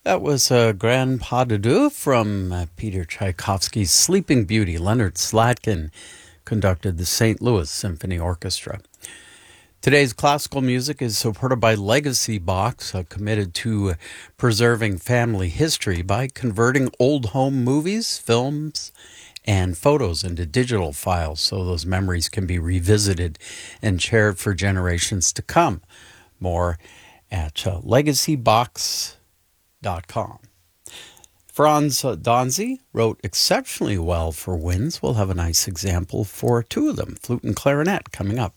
That was a grand pas de deux from Peter Tchaikovsky's Sleeping Beauty. Leonard Slatkin conducted the St. Louis Symphony Orchestra. Today's classical music is supported by Legacy Box, committed to preserving family history by converting old home movies, films, and photos into digital files so those memories can be revisited and shared for generations to come. More at legacybox.com. Franz Donzi wrote exceptionally well for winds. We'll have a nice example for two of them, flute and clarinet, coming up.